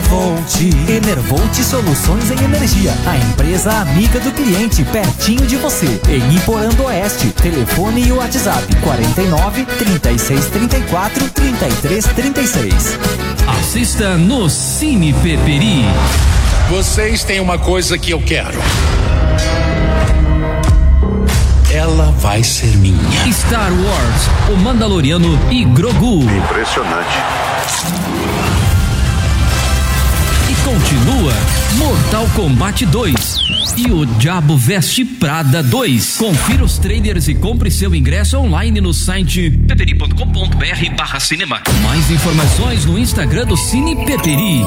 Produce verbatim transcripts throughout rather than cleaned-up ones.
Enervolt. Enervolt Soluções em Energia, a empresa amiga do cliente, pertinho de você. Em Iporã do Oeste, telefone e WhatsApp quarenta e nove, trinta e seis, trinta e quatro, trinta e três, trinta e seis. Assista no Cine Peperi. Vocês têm uma coisa que eu quero. Ela vai ser minha. Star Wars, o Mandaloriano e Grogu. Impressionante. E continua Mortal Kombat dois e o Diabo Veste Prada dois. Confira os trailers e compre seu ingresso online no site peperi ponto com ponto br barra cinema. Mais informações no Instagram do Cine Peperi.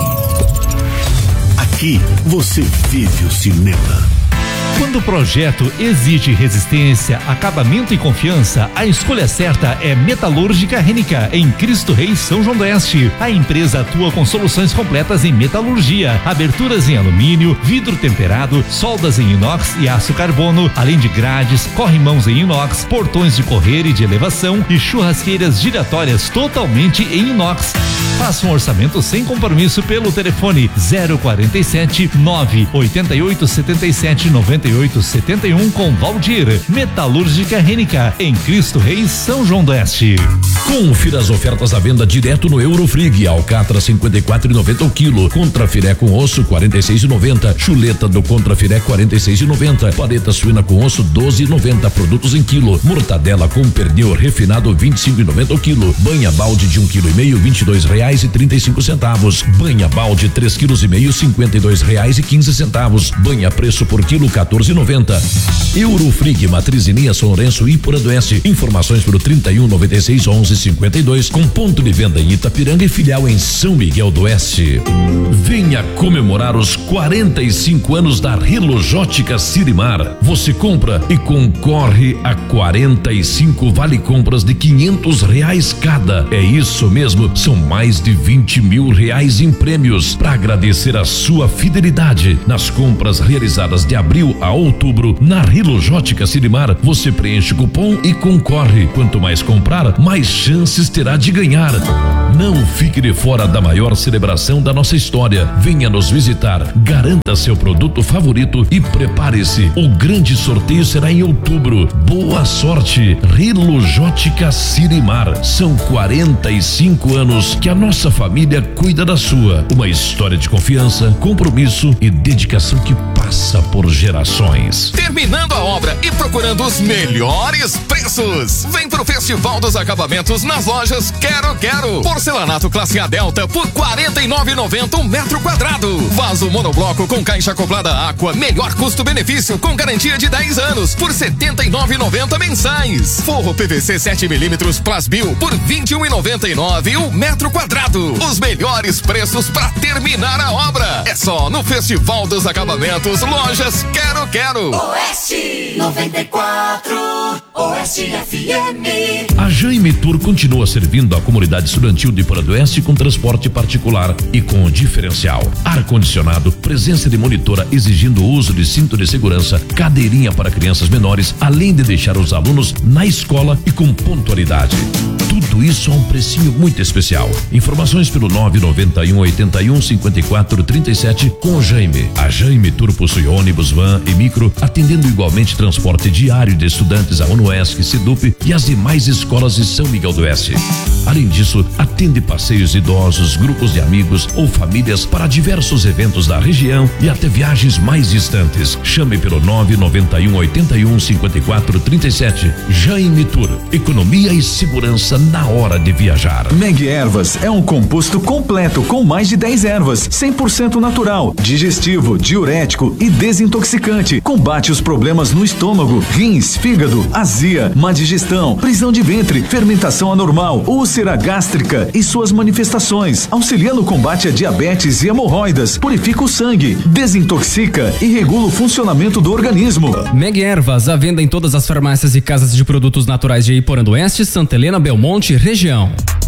Aqui você vive o cinema. Quando o projeto exige resistência, acabamento e confiança, a escolha certa é Metalúrgica Renica, em Cristo Rei, São João do Oeste. A empresa atua com soluções completas em metalurgia, aberturas em alumínio, vidro temperado, soldas em inox e aço carbono, além de grades, corrimãos em inox, portões de correr e de elevação e churrasqueiras giratórias totalmente em inox. Faça um orçamento sem compromisso pelo telefone zero quarenta e sete, nove oitenta e oito, setenta e sete, noventa e oito, setenta e um com Valdir. Metalúrgica Renica, em Cristo Rei, São João do Oeste. Confira as ofertas à venda direto no Eurofrig. Alcatra cinquenta e quatro e noventa o quilo, contrafilé com osso quarenta e seis e noventa, chuleta do contrafilé quarenta e seis e noventa, paleta suína com osso doze e noventa, produtos em quilo, mortadela com pernil refinado vinte e cinco e noventa o quilo, banha balde de um quilo e meio vinte e dois reais e trinta e cinco centavos, banha balde três quilos e meio cinquenta e dois reais e quinze centavos, banha preço por quilo quatorze e noventa. Eurofrig, matriz em linha São Lourenço e Iporã do Oeste. Informações pelo trinta e um, noventa e seis, onze, cinquenta e dois, com ponto de venda em Itapiranga e filial em São Miguel do Oeste. Venha comemorar os quarenta e cinco anos da Rilojótica Sirimar. Você compra e concorre a quarenta e cinco vale compras de quinhentos reais cada. É isso mesmo, são mais de vinte mil reais em prêmios. Para agradecer a sua fidelidade nas compras realizadas de abril a outubro na Rilojótica Sirimar, você preenche o cupom e concorre. Quanto mais comprar, mais chances terá de ganhar. Não fique de fora da maior celebração da nossa história. Venha nos visitar, garanta seu produto favorito e prepare-se. O grande sorteio será em outubro. Boa sorte, Rilojótica Sirimar. São quarenta e cinco anos que a nossa família cuida da sua. Uma história de confiança, compromisso e dedicação que passa por gerações. Terminando a obra e procurando os melhores preços. Vem pro Festival dos Acabamentos nas lojas Quero Quero. Porcelanato classe A Delta por quarenta e nove reais e noventa centavos um metro quadrado. Vaso monobloco com caixa acoplada Aqua, melhor custo-benefício com garantia de dez anos por setenta e nove reais e noventa centavos mensais. Forro P V C sete milímetros Plasbil por vinte e um reais e noventa e nove centavos um metro quadrado. Os melhores preços para terminar a obra. É só no Festival dos Acabamentos, lojas Quero Quero. Oeste noventa e quatro, Oeste F M. A Jaime Tour continua servindo a comunidade estudantil de Iporã do Oeste com transporte particular e com diferencial, ar-condicionado, presença de monitora exigindo o uso de cinto de segurança, cadeirinha para crianças menores, além de deixar os alunos na escola e com pontualidade. Tudo isso a um precinho muito especial. Informações pelo nove nove um, oito um, cinco quatro, três sete com o Jaime. A Jaime Tour possui ônibus, van e micro, atendendo igualmente transporte diário de estudantes a UNOESC, SEDUP e as demais escolas de São Miguel do Oeste. Além disso, atende passeios idosos, grupos de amigos ou famílias para diversos eventos da região e até viagens mais distantes. Chame pelo nove nove um, oito um, cinco quatro, três sete. Jaime Tour, economia e segurança na hora de viajar. Meg Ervas é um composto completo com mais de dez ervas, cem por cento natural, digestivo, diurético e desintoxicante. Combate os problemas no estômago, rins, fígado, azia, má digestão, prisão de ventre, fermentação anormal, úlcera gástrica e suas manifestações. Auxilia no combate a diabetes e hemorroidas, purifica o sangue, desintoxica e regula o funcionamento do organismo. Meg Ervas, à venda em todas as farmácias e casas de produtos naturais de Iporã do Oeste, Santa Helena, Belmonte, região.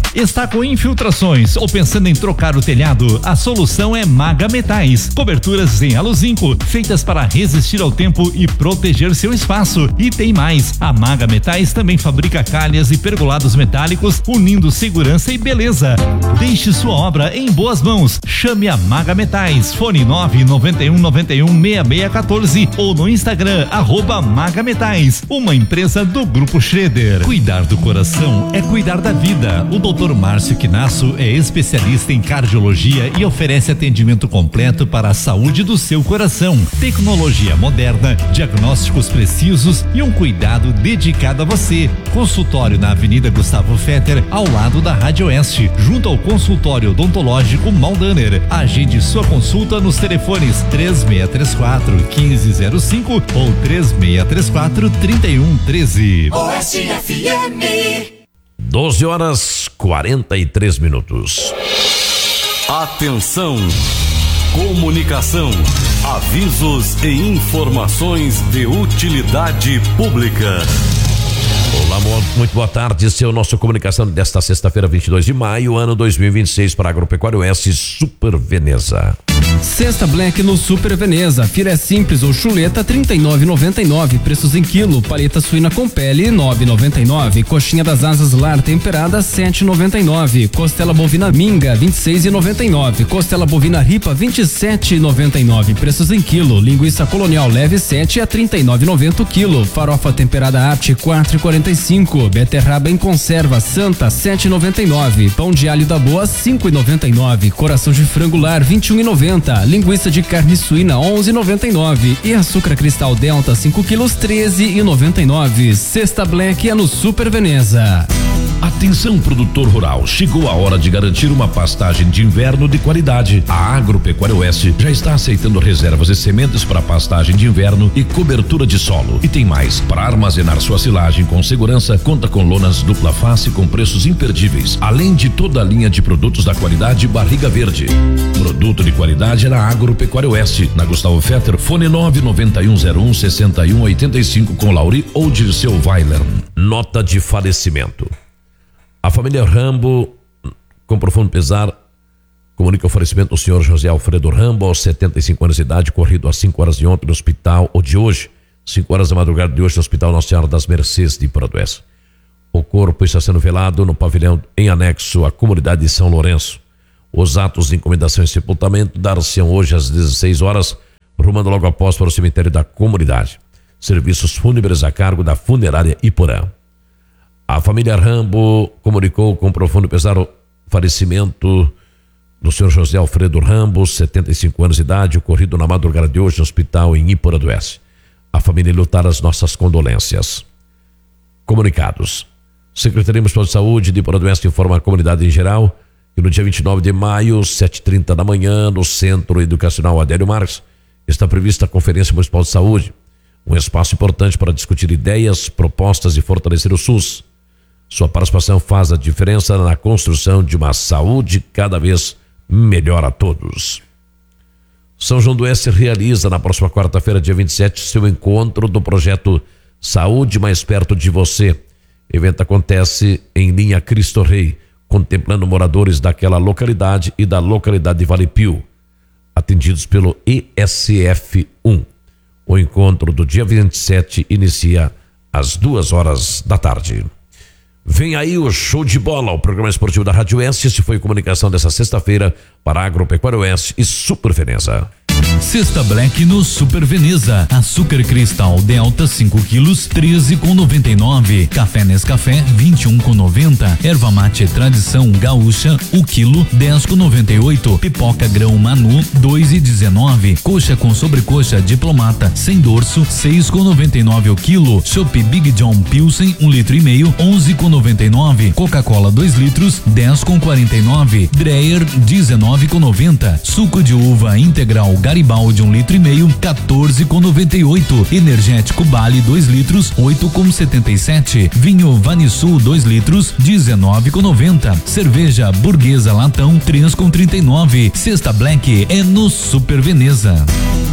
Está com infiltrações ou pensando em trocar o telhado? A solução é Maga Metais. Coberturas em aluzinco, feitas para resistir ao tempo e proteger seu espaço. E tem mais, a Maga Metais também fabrica calhas e pergolados metálicos, unindo segurança e beleza. Deixe sua obra em boas mãos. Chame a Maga Metais. Fone nove nove um nove um seis seis um quatro ou no Instagram, arroba Maga Metais, uma empresa do Grupo Schroeder. Cuidar do coração é cuidar da vida. O doutor Márcio Quinasso é especialista em cardiologia e oferece atendimento completo para a saúde do seu coração. Tecnologia moderna, diagnósticos precisos e um cuidado dedicado a você. Consultório na Avenida Gustavo Fetter, ao lado da Rádio Oeste, junto ao consultório odontológico Maldaner. Agende sua consulta nos telefones três seis três quatro, um cinco zero cinco ou três seis três quatro, três um um três. Oeste F M. doze horas quarenta e três minutos. Atenção! Comunicação, avisos e informações de utilidade pública. Olá, muito boa tarde. Esse é o nosso comunicação desta sexta-feira, vinte e dois de maio, ano dois mil e vinte e seis, para Agropecuário Oeste Super Veneza. Sexta Black no Super Veneza, filé simples ou chuleta trinta e nove reais e noventa e nove centavos, preços em quilo, paleta suína com pele nove reais e noventa e nove centavos, coxinha das asas lar temperada sete reais e noventa e nove centavos, costela bovina minga vinte e seis reais e noventa e nove centavos, costela bovina ripa vinte e sete reais e noventa e nove centavos, preços em quilo, linguiça colonial leve sete a trinta e nove reais e noventa centavos quilo, farofa temperada arte quatro reais e quarenta e cinco centavos, beterraba em conserva santa sete reais e noventa e nove centavos, pão de alho da boa cinco reais e noventa e nove centavos, coração de frango lar vinte e um reais e noventa centavos, linguiça de carne suína onze reais e noventa e nove centavos e açúcar cristal Delta cinco quilos treze reais e noventa e nove centavos. Sexta Black é no Super Veneza. Atenção, produtor rural, chegou a hora de garantir uma pastagem de inverno de qualidade. A Agropecuária Oeste já está aceitando reservas e sementes para pastagem de inverno e cobertura de solo. E tem mais, para armazenar sua silagem com segurança, conta com lonas dupla face com preços imperdíveis, além de toda a linha de produtos da qualidade Barriga Verde. Produto de qualidade é na Agropecuária Oeste, na Gustavo Fetter, fone nove nove um zero um seis um oito cinco com Lauri ou Dirceu Weiler. Nota de falecimento. A família Rambo, com profundo pesar, comunica o falecimento do senhor José Alfredo Rambo, aos setenta e cinco anos de idade, corrido às cinco horas de ontem no hospital, ou de hoje, cinco horas da madrugada de hoje no Hospital Nossa Senhora das Mercês de Paraduense. O corpo está sendo velado no pavilhão em anexo à comunidade de São Lourenço. Os atos de encomendação e sepultamento dar-se-ão hoje às dezesseis horas, rumando logo após para o cemitério da comunidade. Serviços fúnebres a cargo da funerária Iporã. A família Rambo comunicou com profundo pesar o falecimento do senhor José Alfredo Rambo, setenta e cinco anos de idade, ocorrido na madrugada de hoje no hospital em Iporanduense. A família lutar as nossas condolências. Comunicados. Secretaria Municipal de Saúde de Iporanduense informa a comunidade em geral que no dia vinte e nove de maio, sete e trinta da manhã, no Centro Educacional Adélio Marques, está prevista a Conferência Municipal de Saúde, um espaço importante para discutir ideias, propostas e fortalecer o SUS. Sua participação faz a diferença na construção de uma saúde cada vez melhor a todos. São João do Oeste realiza na próxima quarta-feira, dia vinte e sete, seu encontro do projeto Saúde Mais Perto de Você. O evento acontece em linha Cristo Rei, contemplando moradores daquela localidade e da localidade de Vale Pio, atendidos pelo E S F um. O encontro do dia vinte e sete inicia às duas horas da tarde. Vem aí o Show de Bola, o programa esportivo da Rádio Oeste. Esse foi a comunicação dessa sexta-feira para Agropecuária Oeste e Super Veneza. Sexta Black no Super Veneza. Açúcar cristal Delta cinco quilos, treze com noventa e nove. Café Nescafé vinte e um com noventa. Erva mate tradição gaúcha, o quilo dez com noventa e oito. Pipoca grão Manu dois e dezenove. Coxa com sobrecoxa diplomata sem dorso seis com noventa e nove o quilo. Chopp Big John Pilsen um litro e meio onze com noventa e nove. Coca-Cola dois litros dez com quarenta e nove. Dreyer dezenove com noventa. Suco de uva integral Garibaldi um litro e meio, quatorze com noventa e oito. Energético Bali dois litros, oito com setenta e sete. Vinho Vanisul dois litros, dezenove com noventa. Cerveja Burguesa Latão três com trinta e nove. Sexta Black é no Super Veneza.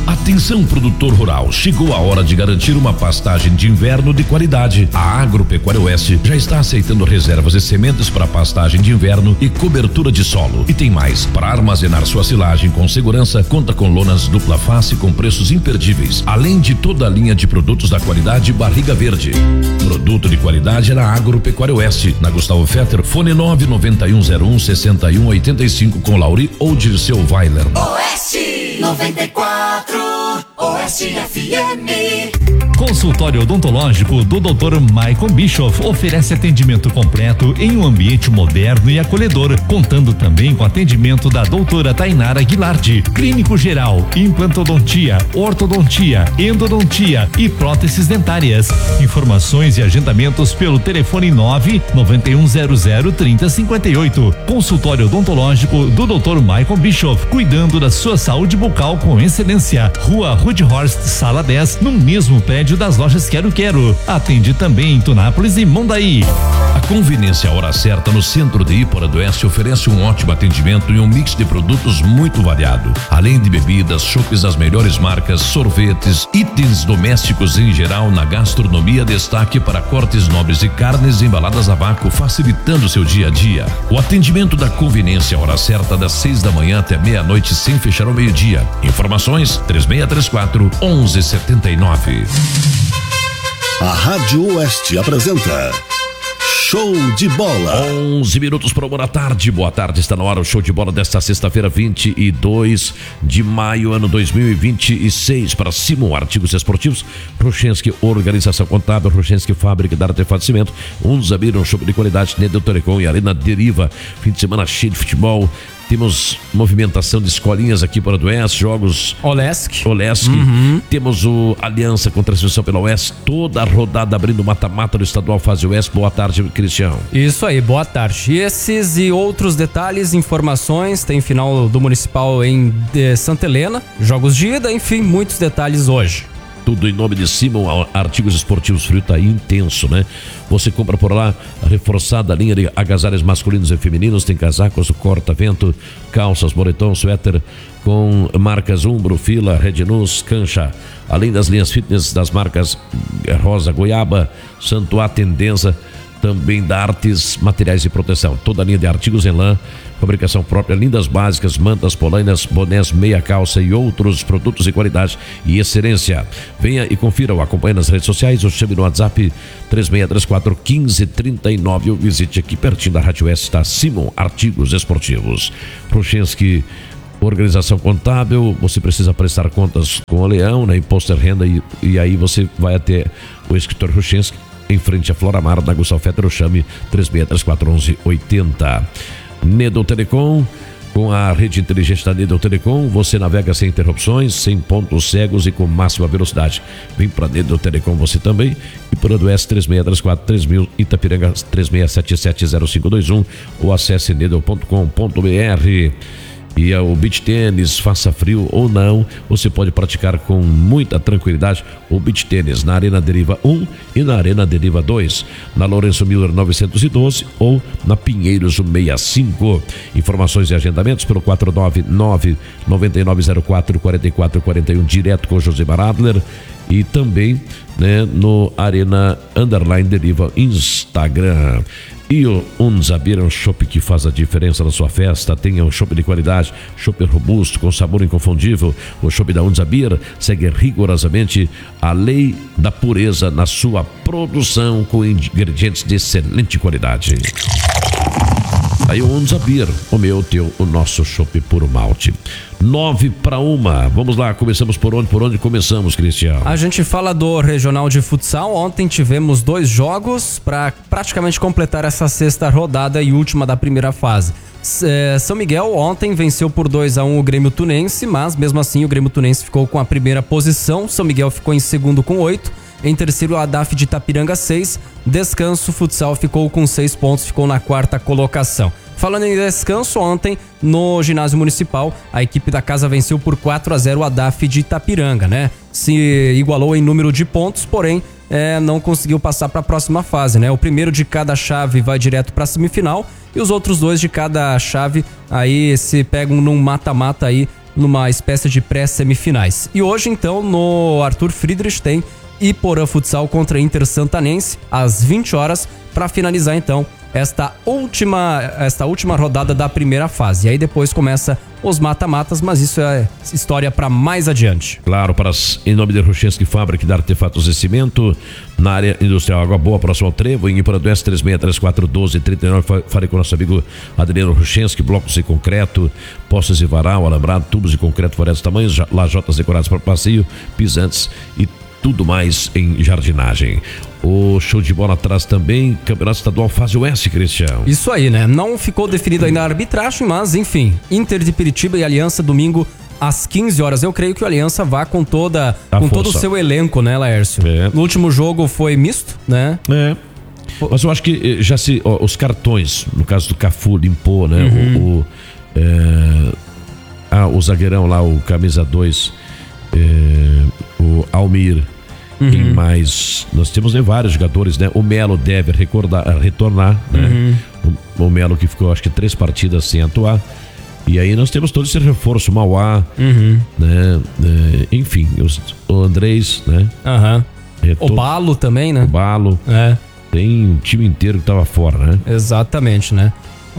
Atenção, produtor rural, chegou a hora de garantir uma pastagem de inverno de qualidade. A Agropecuária Oeste já está aceitando reservas e sementes para pastagem de inverno e cobertura de solo. E tem mais, para armazenar sua silagem com segurança, conta com lonas dupla face com preços imperdíveis, além de toda a linha de produtos da qualidade Barriga Verde. Produto de qualidade é na Agropecuária Oeste, na Gustavo Fetter, fone nove nove um zero um seis um oito cinco com Lauri ou Dirceu Weiler. Oeste noventa e quatro, Oeste F M. Consultório odontológico do doutor Michael Bischoff oferece atendimento completo em um ambiente moderno e acolhedor, contando também com atendimento da doutora Tainara Guilardi, clínico geral, implantodontia, ortodontia, endodontia e próteses dentárias. Informações e agendamentos pelo telefone nove nove um zero zero três zero cinco oito. Consultório odontológico do doutor Michael Bischoff, cuidando da sua saúde bucal com excelência. Rua Rudhorst, sala dez, no mesmo prédio das lojas Quero Quero. Atende também em Tunápolis e Mondaí. A Conveniência Hora Certa no centro de Ípora do Oeste oferece um ótimo atendimento e um mix de produtos muito variado. Além de bebidas, chopes das melhores marcas, sorvetes, itens domésticos em geral, na gastronomia destaque para cortes nobres e carnes embaladas a vácuo, facilitando seu dia a dia. O atendimento da Conveniência Hora Certa das seis da manhã até meia-noite sem fechar ao meio-dia. Informações três seis três quatro, um um sete nove. A Rádio Oeste apresenta Show de Bola. onze minutos para uma da tarde. Boa tarde, está na hora o Show de Bola desta sexta-feira, vinte e dois de maio, ano dois mil e vinte e seis. Para Simon Artigos Esportivos, Rochensky Organização Contábil, Rochensky Fábrica de Artefatos de Cimento, uns abriram show de qualidade, Nedel Telecom e Arena Deriva. Fim de semana cheio de futebol. Temos movimentação de escolinhas aqui para o Oeste, jogos Olesk. Olesk. Uhum. Temos o Aliança com transmissão pela Oeste, toda a rodada abrindo mata-mata do estadual fase Oeste. Boa tarde, Cristiano. Isso aí, boa tarde. Esses e outros detalhes, informações, tem final do Municipal em Santa Helena, jogos de ida, enfim, muitos detalhes hoje. Tudo em nome de Simon Artigos Esportivos. Frio tá intenso, né? Você compra por lá a reforçada linha de agasalhos masculinos e femininos. Tem casacos, corta-vento, calças, moletom, suéter com marcas Umbro, Fila, Rednus, Cancha. Além das linhas fitness das marcas Rosa, Goiaba, Santuá, Tendenza. Também da Artes Materiais de Proteção. Toda a linha de artigos em lã, fabricação própria, lindas básicas, mantas, polainas, bonés, meia calça e outros produtos de qualidade e excelência. Venha e confira ou acompanhe nas redes sociais ou chame no WhatsApp três seis três quatro, um cinco três nove ou visite aqui pertinho da Rádio Oeste, está Simon Artigos Esportivos. Prochensky Organização Contábil, você precisa prestar contas com o Leão, né? Imposto de renda e, e aí você vai até o escritório Prochensky em frente a Floramar, na Gustavo Fetter, chame três seis três quatro, um um oito zero. Nedel Telecom, com a rede inteligente da Nedel Telecom, você navega sem interrupções, sem pontos cegos e com máxima velocidade. Vem para Nedel Telecom você também. E por do S três seis três quatro, três mil, Itapiranga três seis sete sete zero cinco dois um ou acesse nedel ponto com ponto b r. E o beach tênis, faça frio ou não, você pode praticar com muita tranquilidade o beach tênis na Arena Deriva um e na Arena Deriva dois, na Lourenço Miller novecentos e doze ou na Pinheiros sessenta e cinco. Informações e agendamentos pelo quatro nove nove, nove nove zero quatro, quatro quatro quatro um, direto com José Baradler. E também, né, no Arena Underline Deriva Instagram. E o Unzabir é um chopp que faz a diferença na sua festa. Tenha um chopp de qualidade, chopp robusto, com sabor inconfundível. O chopp da Unzabir segue rigorosamente a lei da pureza na sua produção, com ingredientes de excelente qualidade. Aí o Unzabir, o meu, o teu, o nosso chopp puro malte. Nove para uma. Vamos lá, começamos por onde? Por onde começamos, Cristiano? A gente fala do Regional de Futsal. Ontem tivemos dois jogos para praticamente completar essa sexta rodada e última da primeira fase. É, São Miguel ontem venceu por dois a um o Grêmio Tunense, mas mesmo assim o Grêmio Tunense ficou com a primeira posição. São Miguel ficou em segundo com oito. Em terceiro, o Adaf de Itapiranga, seis. Descanso Futsal ficou com seis pontos, ficou na quarta colocação. Falando em descanso, ontem no ginásio municipal, a equipe da casa venceu por quatro a zero o Adaf de Itapiranga, né? Se igualou em número de pontos, porém é, não conseguiu passar para a próxima fase, né? O primeiro de cada chave vai direto para a semifinal e os outros dois de cada chave aí se pegam num mata-mata aí numa espécie de pré-semifinais. E hoje, então, no Arthur Friedrich tem Iporã Futsal contra Inter Santanense, às vinte horas, para finalizar, então, esta última, esta última rodada da primeira fase. E aí depois começa os mata-matas, mas isso é história para mais adiante. Claro, para as, em nome de Ruchenski Fábrica de Artefatos de Cimento, na área industrial Água Boa, próximo ao Trevo, em Iporã do Oeste, três seis três quatro um dois três nove. Falei com o nosso amigo Adriano Ruchenski, blocos de concreto, postes de varal, alambrado, tubos de concreto de vários tamanhos, lajotas decoradas para passeio, pisantes e tudo mais em jardinagem. O show de bola atrás também, Campeonato Estadual Fase Oeste, Cristiano. Isso aí, né? Não ficou definido ainda a arbitragem, mas enfim, Inter de Piritiba e Aliança domingo às quinze horas. Eu creio que o Aliança vá com toda, a com força. todo o seu elenco, né, Laércio? É. No último jogo foi misto, né? É. Mas eu acho que já se, ó, os cartões, no caso do Cafu, limpou, né? Uhum. O, o, é, ah, o zagueirão lá, o camisa dois, é, o Almir. Uhum. Quem mais? Nós temos né, vários jogadores, né? O Melo deve recordar, retornar, né? Uhum. O, o Melo que ficou acho que três partidas sem atuar. E aí nós temos todo esse reforço, Mauá, uhum. né? É, enfim, os, o Andrés, né? Uhum. É, o Balo também, né? O Balo. É. Tem um time inteiro que tava fora, né? Exatamente, né?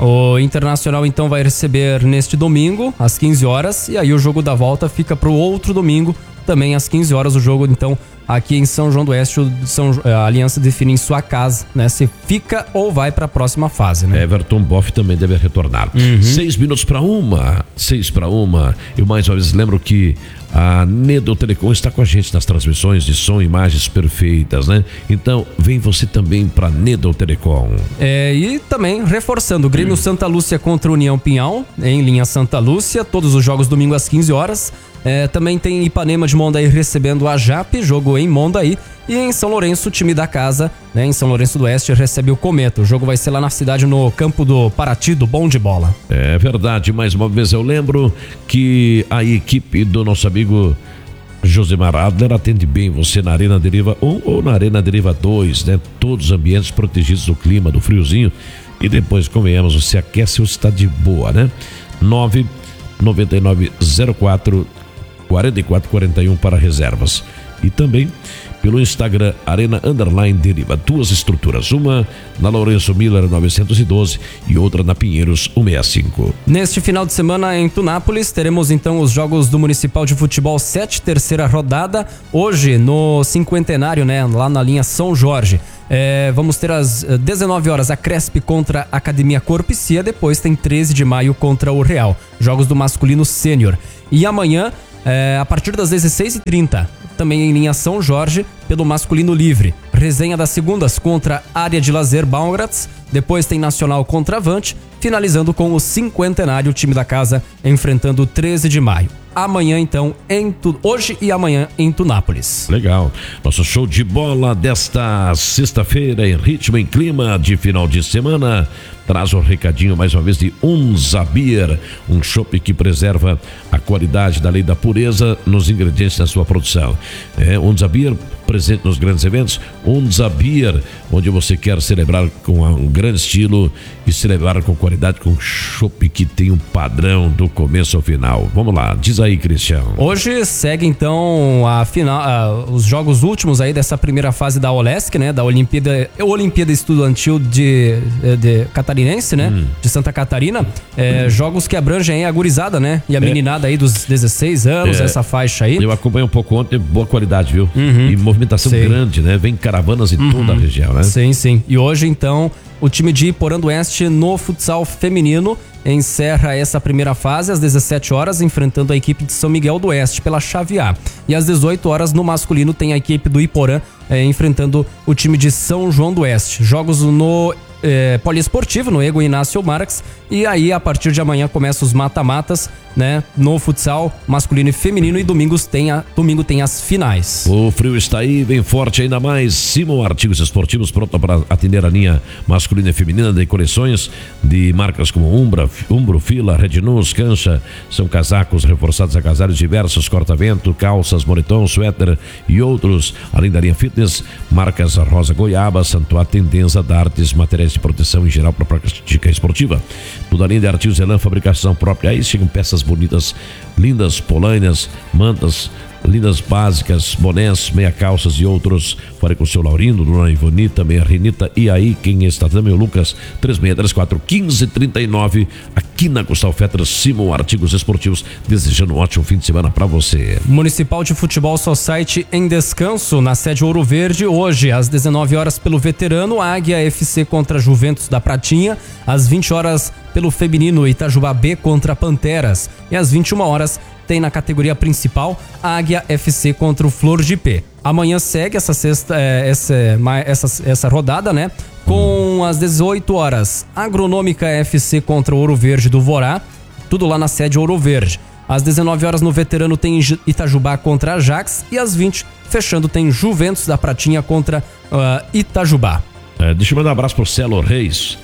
O Internacional então vai receber neste domingo às quinze horas e aí o jogo da volta fica pro outro domingo também às quinze horas. O jogo então aqui em São João do Oeste, o São, a Aliança define em sua casa, né? Se fica ou vai para a próxima fase, né? Everton Boff também deve retornar. Uhum. Seis minutos para uma, seis para uma. Eu mais uma vez lembro que a Nedo Telecom está com a gente nas transmissões de som e imagens perfeitas, né? Então, vem você também para Nedo Telecom. É, e também reforçando, o Grêmio hum. Santa Lúcia contra a União Pinhal, em linha Santa Lúcia, todos os jogos domingo às quinze horas. É, também tem Ipanema de Mondaí recebendo a Jape, jogo em Mondaí. E em São Lourenço, o time da casa, né, em São Lourenço do Oeste, recebe o Cometa. O jogo vai ser lá na cidade, no campo do Paraty, do Bom de Bola. É verdade, mais uma vez eu lembro que a equipe do nosso amigo Josemar Adler atende bem você na Arena Deriva um ou na Arena Deriva dois, né? Todos os ambientes protegidos do clima, do friozinho. E depois, convenhamos, você aquece ou está de boa, né? nove nove nove zero quatro quatro quatro quatro um para reservas. E também pelo Instagram Arena Underline Deriva, duas estruturas, uma na Lourenço Miller novecentos e doze e outra na Pinheiros cento e sessenta e cinco. Neste final de semana em Tunápolis teremos então os jogos do Municipal de Futebol sete, terceira rodada, hoje no cinquentenário, né, lá na linha São Jorge. É, vamos ter às dezenove horas a Cresp contra a Academia Corpicia, depois tem treze de maio contra o Real, jogos do masculino sênior. E amanhã, é, a partir das dezesseis e trinta, também em linha São Jorge, pelo masculino livre. Resenha das segundas contra Área de Lazer Baumgratz, depois tem Nacional contra Avante, finalizando com o cinquentenário, o time da casa enfrentando o treze de maio. Amanhã então, em tu... hoje e amanhã em Tunápolis. Legal. Nosso show de bola desta sexta-feira em ritmo, em clima de final de semana. Traz um recadinho mais uma vez de Unza Beer, um chopp que preserva a qualidade da lei da pureza nos ingredientes da sua produção. É, Unza Beer, presente nos grandes eventos. Unza Beer, onde você quer celebrar com um grande estilo e celebrar com qualidade, com chopp que tem um padrão do começo ao final. Vamos lá, diz aí, Cristiano. Hoje segue então a final, a, os jogos últimos aí dessa primeira fase da Olesc, né, da Olimpíada, Olimpíada Estudantil de, de Catarinense, né, hum. de Santa Catarina. É, hum. Jogos que abrangem a gurizada, né, e a é. meninada aí dos dezesseis anos, é. essa faixa aí. Eu acompanhei um pouco ontem, boa qualidade, viu? Uhum. E movimentação sim. grande, né, vem caravanas em uhum. toda a região, né? Sim, sim. E hoje então o time de Iporã do Oeste no futsal feminino encerra essa primeira fase às dezessete horas, enfrentando a equipe de São Miguel do Oeste pela chave A. E às dezoito horas no masculino tem a equipe do Iporã é, enfrentando o time de São João do Oeste. Jogos no é, poliesportivo, no Ego Inácio Marques. E aí a partir de amanhã começam os mata-matas, né, no futsal masculino e feminino, e domingos tem a, domingo tem as finais. O frio está aí, bem forte ainda mais. Simon Artigos Esportivos, pronto para atender a linha masculina e feminina de coleções de marcas como Umbra, Umbro, Fila, Rednus, Cancha. São casacos reforçados a casares diversos, corta-vento, calças, moletom, suéter e outros. Além da linha fitness, marcas Rosa Goiaba, Santuá, Tendenza, Dartes, materiais materiais de proteção em geral para a prática esportiva. Tudo além de artigos Elan, fabricação própria. Aí chegam peças bonitas, lindas polainas, mantas, lindas básicas, bonés, meia calças e outros. Fale com o seu Laurindo, Dona Ivonita, meia Renita. E aí, quem está também, o Lucas, três seis três quatro, um cinco três nove, aqui na Gustavo Fetter, Simon Artigos Esportivos, desejando um ótimo fim de semana para você. Municipal de Futebol Society em descanso na sede Ouro Verde, hoje às dezenove horas pelo veterano, Águia F C contra Juventus da Pratinha, às vinte horas pelo feminino, Itajubá B contra Panteras, e às vinte e uma horas tem na categoria principal Águia F C contra o Flor de P. Amanhã segue essa sexta, essa, essa, essa rodada, né? Com às dezoito horas, Agronômica F C contra o Ouro Verde do Vorá, tudo lá na sede Ouro Verde. Às dezenove horas no veterano tem Itajubá contra Ajax e às vinte, fechando, tem Juventus da Pratinha contra uh, Itajubá. É, deixa eu mandar um abraço pro Celo Reis.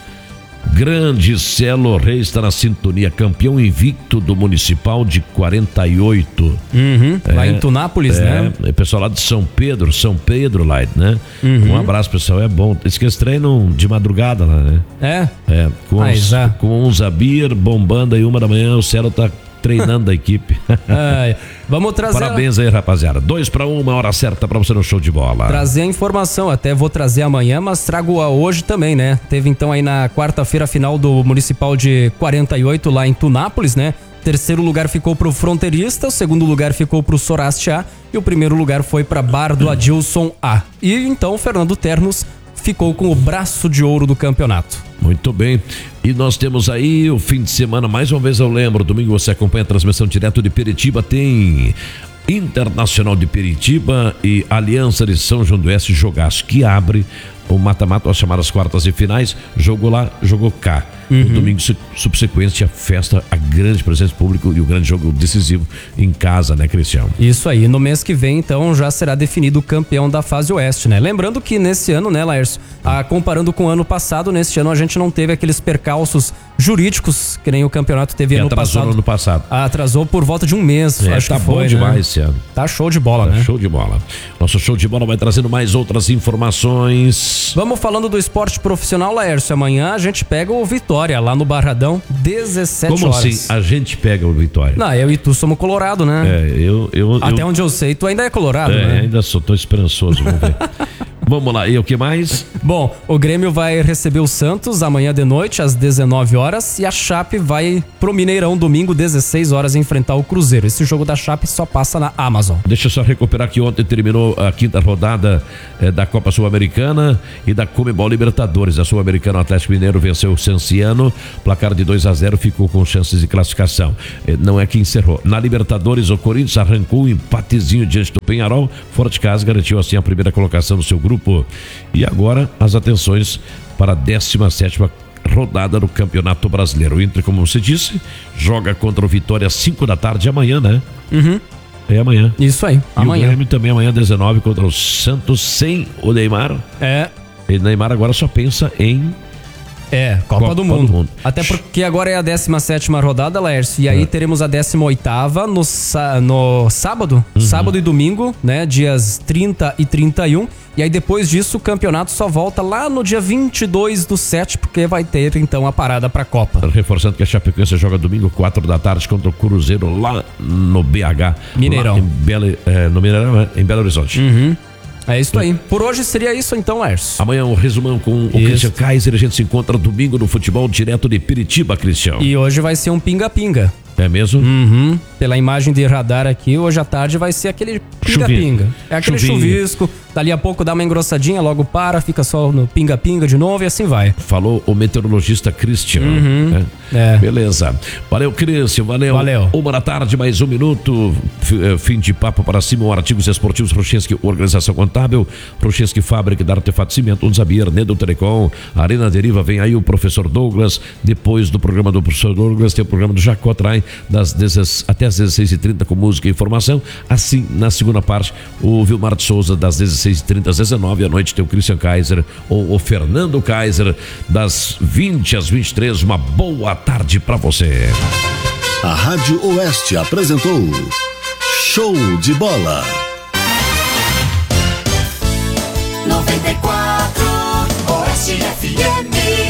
Grande Celo Reis está na sintonia, campeão invicto do Municipal de quarenta e oito. Uhum, é, lá em Tunápolis, é, né? É pessoal lá de São Pedro, São Pedro lá, né? Uhum. Um abraço, pessoal, é bom. Diz que eles treinam de madrugada lá, né? É? É, com, ah, uns, com uns Zabir bombando aí uma da manhã, o Celo tá treinando a equipe. É, vamos trazer. Parabéns aí, rapaziada. Dois para um, uma hora certa para você no show de bola. Trazer a informação, até vou trazer amanhã, mas trago a hoje também, né? Teve então aí na quarta-feira a final do Municipal de quarenta e oito lá em Tunápolis, né? Terceiro lugar ficou pro Fronteirista, o segundo lugar ficou pro Soraste A e o primeiro lugar foi para Bar do Adilson A. E então o Fernando Ternos ficou com o braço de ouro do campeonato. Muito bem. E nós temos aí o fim de semana, mais uma vez eu lembro, domingo você acompanha a transmissão direto de Peritiba, tem Internacional de Peritiba e Aliança de São João do Oeste, jogaço que abre o mata-mata, as chamadas quartas e finais, jogou lá, jogou cá. Uhum. No domingo subsequente, a festa, a grande presença pública e o grande jogo decisivo em casa, né, Cristiano? Isso aí, no mês que vem, então, já será definido o campeão da fase oeste, né? Lembrando que nesse ano, né, Laércio, ah, comparando com o ano passado, neste ano a gente não teve aqueles percalços jurídicos que nem o campeonato teve E ano atrasou passado. no ano passado. Ah, atrasou por volta de um mês, É, acho tá que foi, bom né? demais esse ano. Tá show de bola, Tá né? show de bola. Nosso show de bola vai trazendo mais outras informações. Vamos falando do esporte profissional, Laércio. Amanhã a gente pega o Vitória lá no Barradão, dezessete Como horas. assim a gente pega o Vitória? Não, eu e tu somos colorado, né? É, eu... eu Até eu... onde eu sei, tu ainda é colorado, é, né? ainda sou, tô esperançoso, vamos ver. Vamos lá, e o que mais? Bom, o Grêmio vai receber o Santos amanhã de noite, às dezenove horas, e a Chape vai pro Mineirão domingo, dezesseis horas, enfrentar o Cruzeiro. Esse jogo da Chape só passa na Amazon. Deixa eu só recuperar que ontem terminou a quinta rodada eh, da Copa Sul-Americana e da Comebol Libertadores. A Sul-Americana, o Atlético Mineiro venceu o Cianciano, placar de dois a zero, ficou com chances de classificação. Eh, não é que encerrou. Na Libertadores, o Corinthians arrancou um empatezinho diante do Penharol, fora de casa, garantiu assim a primeira colocação do seu grupo. E agora as atenções para a décima sétima rodada do Campeonato Brasileiro. O Inter, como você disse, joga contra o Vitória às cinco da tarde amanhã, né? Uhum. É amanhã. Isso aí, e amanhã. o Grêmio também amanhã, dezenove, contra o Santos, sem o Neymar. É. E o Neymar agora só pensa em... É, Copa, Copa do, mundo. do Mundo. Até porque agora é a décima sétima rodada, Laércio. E aí é. teremos a décima oitava no, no sábado. Uhum. Sábado e domingo, né? Dias trinta e trinta e um. E aí depois disso o campeonato só volta lá no dia vinte e dois do sete, porque vai ter então a parada pra Copa. Reforçando que a Chapecoense joga domingo, quatro da tarde, contra o Cruzeiro lá no B H. Mineirão. Em Belo, é, no Mineirão, é, em Belo Horizonte. Uhum. É isso aí. Por hoje seria isso então, Laércio. Amanhã um resumão com o Christian Kaiser. A gente se encontra domingo no futebol direto de Piritiba, Cristian. E hoje vai ser um pinga-pinga. É mesmo? Uhum. Pela imagem de radar aqui, hoje à tarde vai ser aquele pinga-pinga. É aquele Chuvinho. chuvisco, dali a pouco dá uma engrossadinha, logo para, fica só no pinga-pinga de novo e assim vai. Falou o meteorologista Cristian. Uhum. Né? É. Beleza. Valeu, Cristian, valeu. Valeu. Uma da tarde, mais um minuto. Fim de papo para cima, artigos esportivos, Rochensky, organização contábil, Rochensky, fábrica de artefato cimento, Unzabier, Nedo Telecom, Arena Deriva, vem aí o professor Douglas. Depois do programa do professor Douglas, tem o programa do Jacó Trai, das dezesseis, até as dezesseis e trinta com música e informação. Assim, na segunda parte, o Vilmar de Souza, das dezesseis e trinta às dezenove, à noite tem o Christian Kaiser ou o Fernando Kaiser, das vinte às vinte e três. Uma boa tarde para você. A Rádio Oeste apresentou Show de Bola. noventa e quatro Oeste F M.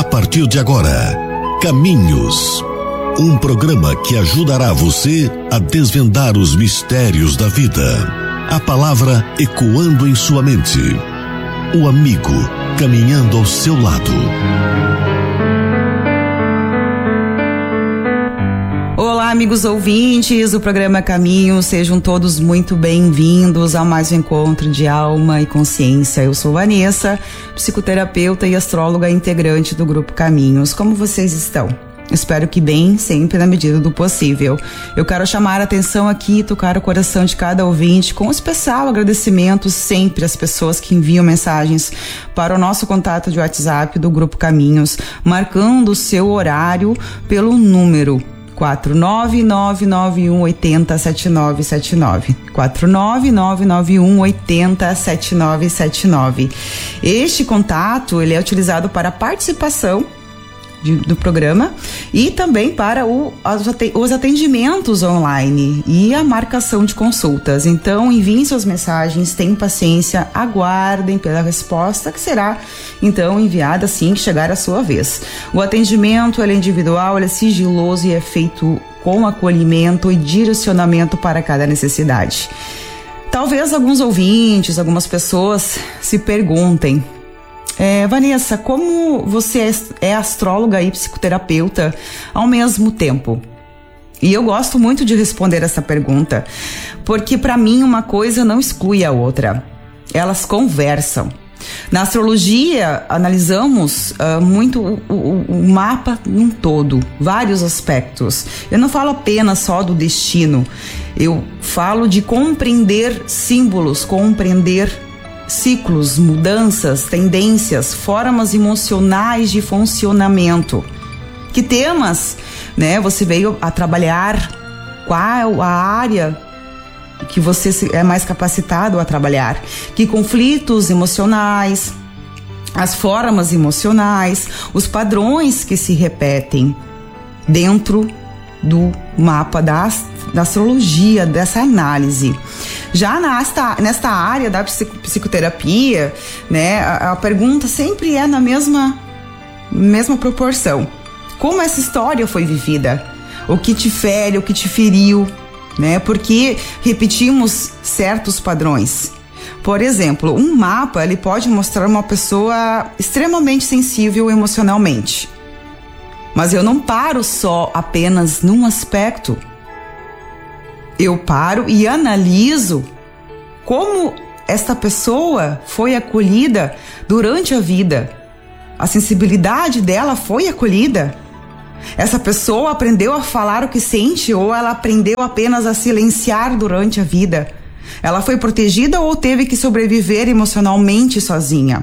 partir de agora, Caminhos, um programa que ajudará você a desvendar os mistérios da vida. A palavra ecoando em sua mente. O amigo caminhando ao seu lado. Olá, amigos ouvintes do programa Caminhos, sejam todos muito bem-vindos a mais um encontro de alma e consciência. Eu sou Vanessa, psicoterapeuta e astróloga integrante do Grupo Caminhos. Como vocês estão? Espero que bem, sempre na medida do possível. Eu quero chamar a atenção aqui e tocar o coração de cada ouvinte com um especial agradecimento sempre às pessoas que enviam mensagens para o nosso contato de WhatsApp do Grupo Caminhos, marcando o seu horário pelo número quatro nove nove nove um oito zero sete nove sete nove. quatro nove nove nove um oito zero sete nove sete nove. Este contato ele é utilizado para participação De, do programa e também para o, os atendimentos online e a marcação de consultas. Então enviem suas mensagens, tenham paciência, aguardem pela resposta que será então enviada assim que chegar a sua vez. O atendimento ele é individual, ele é sigiloso e é feito com acolhimento e direcionamento para cada necessidade. Talvez alguns ouvintes, algumas pessoas se perguntem: É, Vanessa, como você é astróloga e psicoterapeuta ao mesmo tempo? E eu gosto muito de responder essa pergunta, porque para mim uma coisa não exclui a outra. Elas conversam. Na astrologia, analisamos uh, muito o, o, o mapa num todo, vários aspectos. Eu não falo apenas só do destino, eu falo de compreender símbolos, compreender ciclos, mudanças, tendências, formas emocionais de funcionamento. Que temas, né, você veio a trabalhar? Qual a área que você é mais capacitado a trabalhar? Que conflitos emocionais, as formas emocionais, os padrões que se repetem dentro do mapa da, da astrologia, dessa análise. Já nesta, nesta área da psicoterapia, né, a, a pergunta sempre é na mesma, mesma proporção. Como essa história foi vivida? O que te fere, o que te feriu, né? Porque repetimos certos padrões. Por exemplo, um mapa ele pode mostrar uma pessoa extremamente sensível emocionalmente. Mas eu não paro só apenas num aspecto. Eu paro e analiso como esta pessoa foi acolhida durante a vida. A sensibilidade dela foi acolhida. Essa pessoa aprendeu a falar o que sente ou ela aprendeu apenas a silenciar durante a vida? Ela foi protegida ou teve que sobreviver emocionalmente sozinha?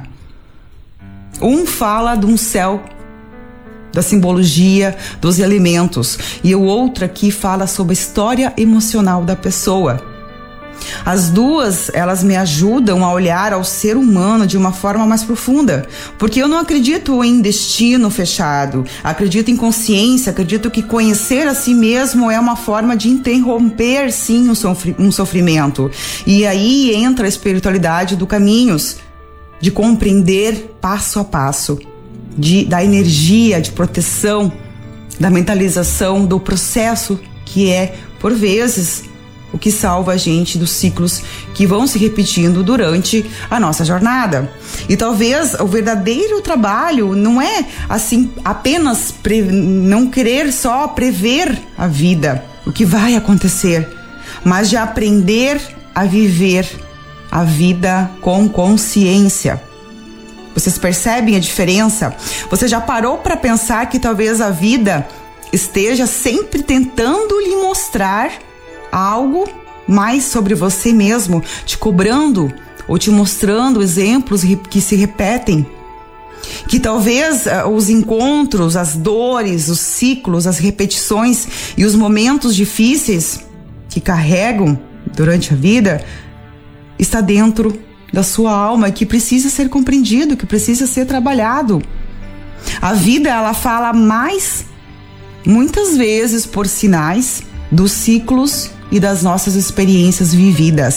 Um fala de um céu, da simbologia, dos elementos, e o outro aqui fala sobre a história emocional da pessoa. As duas, elas me ajudam a olhar ao ser humano de uma forma mais profunda, porque eu não acredito em destino fechado, acredito em consciência, acredito que conhecer a si mesmo é uma forma de interromper, sim, um, sofri- um sofrimento. E aí entra a espiritualidade do Caminhos, de compreender passo a passo, De, da energia de proteção, da mentalização, do processo que é, por vezes, o que salva a gente dos ciclos que vão se repetindo durante a nossa jornada. E talvez o verdadeiro trabalho não é assim apenas pre, não querer só prever a vida, o que vai acontecer, mas de aprender a viver a vida com consciência. Vocês percebem a diferença? Você já parou para pensar que talvez a vida esteja sempre tentando lhe mostrar algo mais sobre você mesmo, te cobrando ou te mostrando exemplos que se repetem? Que talvez uh, os encontros, as dores, os ciclos, as repetições e os momentos difíceis que carregam durante a vida está dentro da sua alma, que precisa ser compreendido, que precisa ser trabalhado. A vida, ela fala mais, muitas vezes por sinais, dos ciclos e das nossas experiências vividas.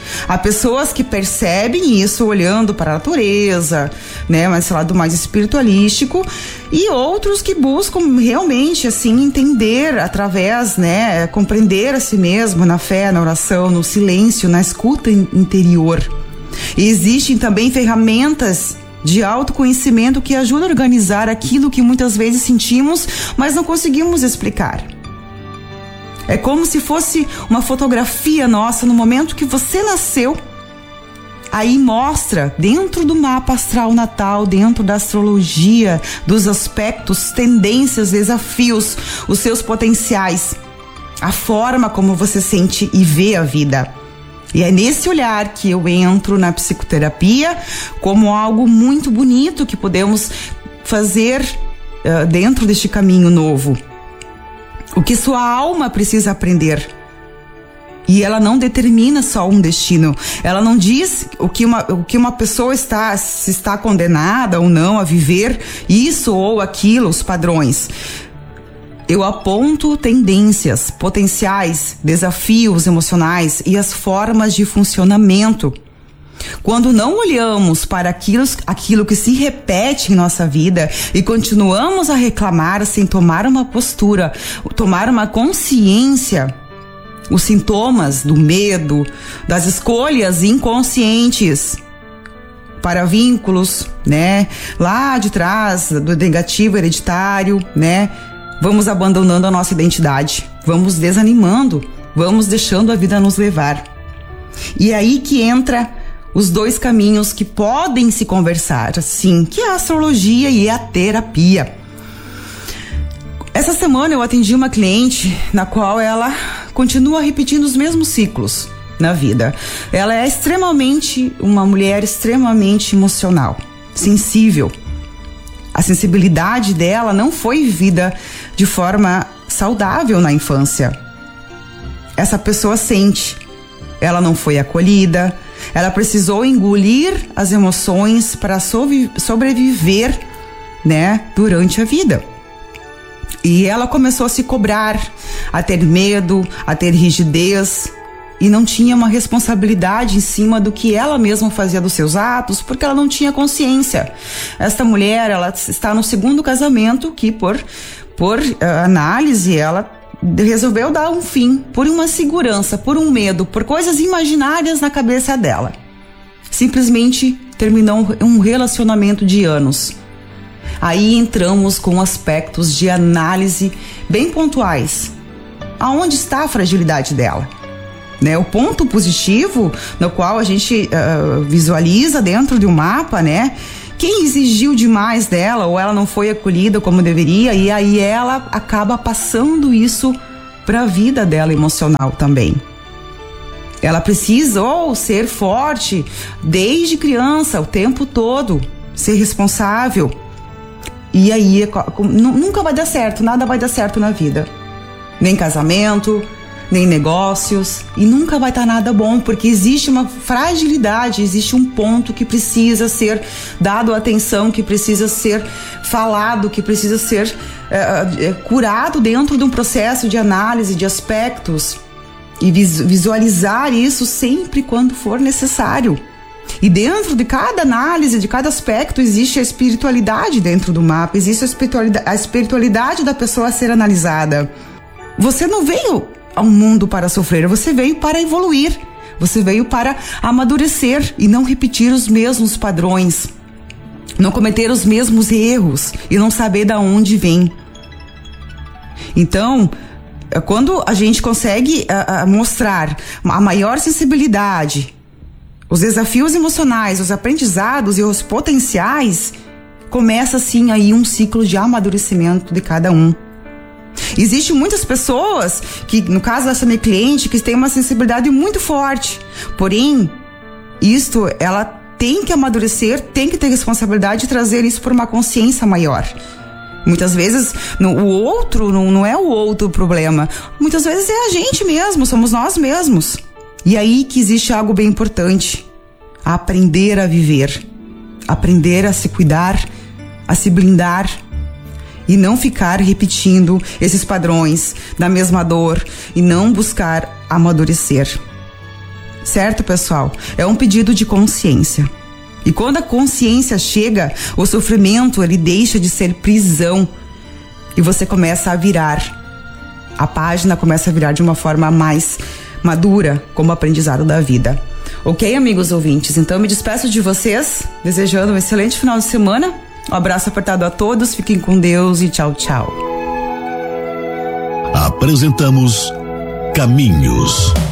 Há pessoas que percebem isso olhando para a natureza, né, mas esse lado mais espiritualístico, e outros que buscam realmente assim entender através, né, compreender a si mesmo na fé, na oração, no silêncio, na escuta interior. E existem também ferramentas de autoconhecimento que ajudam a organizar aquilo que muitas vezes sentimos, mas não conseguimos explicar. É como se fosse uma fotografia nossa no momento que você nasceu. Aí mostra dentro do mapa astral natal, dentro da astrologia, dos aspectos, tendências, desafios, os seus potenciais, a forma como você sente e vê a vida. E é nesse olhar que eu entro na psicoterapia como algo muito bonito que podemos fazer uh, dentro deste caminho novo. O que sua alma precisa aprender. E ela não determina só um destino. Ela não diz o que uma, o que uma pessoa está, se está condenada ou não a viver isso ou aquilo, os padrões. Eu aponto tendências, potenciais, desafios emocionais e as formas de funcionamento. Quando não olhamos para aquilo, aquilo que se repete em nossa vida e continuamos a reclamar sem tomar uma postura, tomar uma consciência, os sintomas do medo, das escolhas inconscientes para vínculos, né, lá de trás, do negativo hereditário, né, vamos abandonando a nossa identidade, vamos desanimando, vamos deixando a vida nos levar. E é aí que entra os dois caminhos que podem se conversar, assim, que é a astrologia e a terapia. Essa semana eu atendi uma cliente na qual ela continua repetindo os mesmos ciclos na vida. Ela é extremamente, uma mulher extremamente emocional, sensível. A sensibilidade dela não foi vivida de forma saudável na infância. Essa pessoa sente, ela não foi acolhida, ela precisou engolir as emoções para sobreviver, né, durante a vida. E ela começou a se cobrar, a ter medo, a ter rigidez, e não tinha uma responsabilidade em cima do que ela mesma fazia dos seus atos, porque ela não tinha consciência. Esta mulher, ela está no segundo casamento que, por, por uh, análise, ela resolveu dar um fim por uma segurança, por um medo, por coisas imaginárias na cabeça dela. Simplesmente terminou um relacionamento de anos. Aí entramos com aspectos de análise bem pontuais. Aonde está a fragilidade dela? Né, o ponto positivo no qual a gente uh, visualiza dentro de um mapa, né? Quem exigiu demais dela ou ela não foi acolhida como deveria, e aí ela acaba passando isso para a vida dela emocional também. Ela precisou ser forte desde criança, o tempo todo, ser responsável. E aí nunca vai dar certo, nada vai dar certo na vida. Nem casamento, nem negócios, e nunca vai estar nada bom, porque existe uma fragilidade, existe um ponto que precisa ser dado atenção, que precisa ser falado, que precisa ser é, curado dentro de um processo de análise de aspectos, e visualizar isso sempre quando for necessário. E dentro de cada análise, de cada aspecto, existe a espiritualidade dentro do mapa, existe a espiritualidade, a espiritualidade da pessoa a ser analisada. Você não veio ao mundo para sofrer, você veio para evoluir, você veio para amadurecer e não repetir os mesmos padrões, não cometer os mesmos erros e não saber de onde vem. Então, quando a gente consegue a, a mostrar a maior sensibilidade, os desafios emocionais, os aprendizados e os potenciais, começa assim aí um ciclo de amadurecimento de cada um. Existem muitas pessoas que, no caso dessa minha cliente, que tem uma sensibilidade muito forte. Porém, isto, ela tem que amadurecer, tem que ter responsabilidade de trazer isso por uma consciência maior. Muitas vezes, no, o outro não, não é o outro o problema. Muitas vezes é a gente mesmo, somos nós mesmos. E aí que existe algo bem importante. A aprender a viver. Aprender a se cuidar, a se blindar. E não ficar repetindo esses padrões da mesma dor e não buscar amadurecer. certo, pessoal? É um pedido de consciência. E quando a consciência chega, o sofrimento ele deixa de ser prisão e você começa a virar. A página começa a virar de uma forma mais madura, como aprendizado da vida. Ok, amigos ouvintes? Então me despeço de vocês, desejando um excelente final de semana. Um abraço apertado a todos, fiquem com Deus e tchau, tchau. Apresentamos Caminhos.